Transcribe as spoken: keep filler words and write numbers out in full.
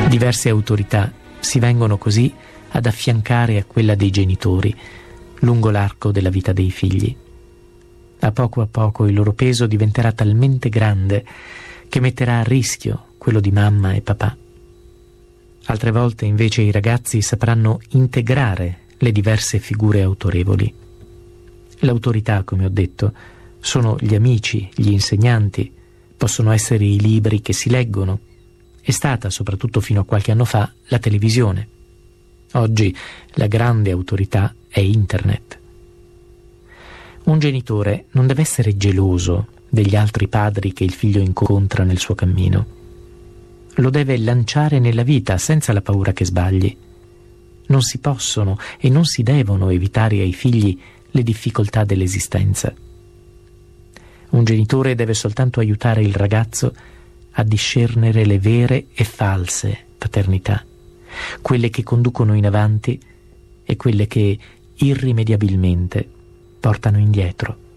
Diverse autorità si vengono così ad affiancare a quella dei genitori lungo l'arco della vita dei figli. A poco a poco il loro peso diventerà talmente grande che metterà a rischio quello di mamma e papà. Altre volte invece i ragazzi sapranno integrare le diverse figure autorevoli. L'autorità, come ho detto, sono gli amici, gli insegnanti, possono essere i libri che si leggono. È stata, soprattutto fino a qualche anno fa, la televisione. Oggi la grande autorità è Internet. Un genitore non deve essere geloso degli altri padri che il figlio incontra nel suo cammino. Lo deve lanciare nella vita senza la paura che sbagli. Non si possono e non si devono evitare ai figli le difficoltà dell'esistenza. Un genitore deve soltanto aiutare il ragazzo a discernere le vere e false paternità, quelle che conducono in avanti e quelle che irrimediabilmente portano indietro.